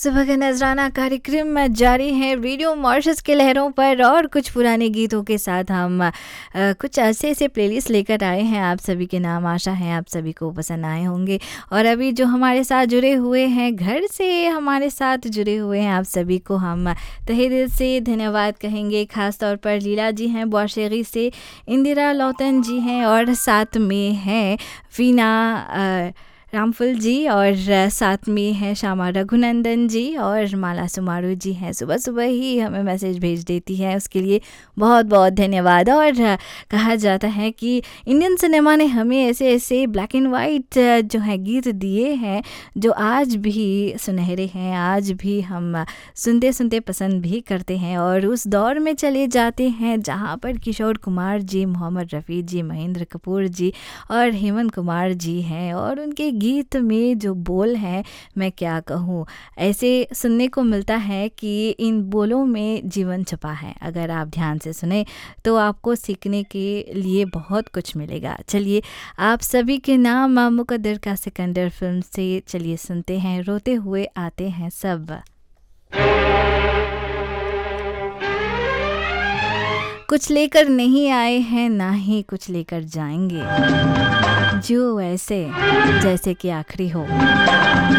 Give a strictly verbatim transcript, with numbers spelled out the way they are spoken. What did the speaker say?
सुबह का नजराना कार्यक्रम में जारी है रेडियो मॉरिशस के लहरों पर और कुछ पुराने गीतों के साथ हम अ, कुछ ऐसे ऐसे प्लेलिस्ट लेकर आए हैं आप सभी के नाम। आशा है आप सभी को पसंद आए होंगे। और अभी जो हमारे साथ जुड़े हुए हैं, घर से हमारे साथ जुड़े हुए हैं, आप सभी को हम तहे दिल से धन्यवाद कहेंगे। ख़ास तौर पर लीला जी हैं बुआशेरी से, इंदिरा लौतन जी हैं और साथ में हैं वीना अ, रामफुल जी और साथ में है श्यामा रघुनंदन जी और माला सुमारू जी हैं। सुबह सुबह ही हमें मैसेज भेज देती है, उसके लिए बहुत बहुत धन्यवाद। और कहा जाता है कि इंडियन सिनेमा ने हमें ऐसे ऐसे ब्लैक एंड वाइट जो है गीत दिए हैं जो आज भी सुनहरे हैं, आज भी हम सुनते सुनते पसंद भी करते हैं। और उस दौर में चले जाते हैं जहाँ पर किशोर कुमार जी, मोहम्मद रफ़ी जी, महेंद्र कपूर जी और हेमंत कुमार जी हैं और उनके गीत में जो बोल हैं मैं क्या कहूँ, ऐसे सुनने को मिलता है कि इन बोलों में जीवन छुपा है। अगर आप ध्यान से सुने तो आपको सीखने के लिए बहुत कुछ मिलेगा। चलिए आप सभी के नाम मुकद्दर का सिकंदर फिल्म से चलिए सुनते हैं रोते हुए आते हैं सब। कुछ लेकर नहीं आए हैं ना ही कुछ लेकर जाएंगे, जो ऐसे जैसे कि आखिरी हो।